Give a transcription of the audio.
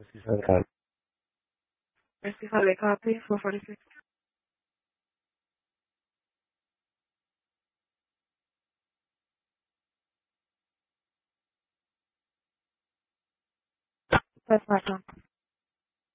65. Merci for the copy, 446. That's my phone.